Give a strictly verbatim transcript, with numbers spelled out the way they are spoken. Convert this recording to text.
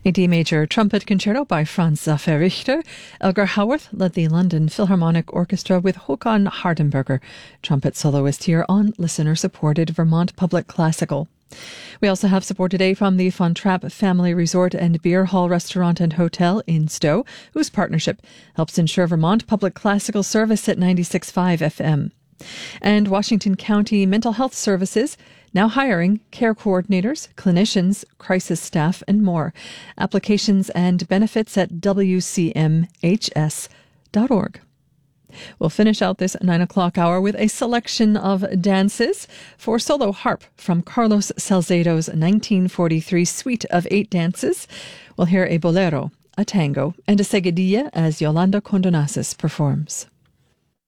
A D major trumpet concerto by Franz Xaver Richter. Elgar Howarth led the London Philharmonic Orchestra with Håkan Hardenberger, trumpet soloist here on listener-supported Vermont Public Classical. We also have support today from the Von Trapp Family Resort and Beer Hall Restaurant and Hotel in Stowe, whose partnership helps ensure Vermont Public Classical service at ninety-six point five F M. And Washington County Mental Health Services now hiring care coordinators, clinicians, crisis staff, and more. Applications and benefits at w c m h s dot org. We'll finish out this nine o'clock hour with a selection of dances for solo harp from Carlos Salcedo's nineteen forty-three suite of eight dances. We'll hear a bolero, a tango, and a seguidilla as Yolanda Condonaces performs.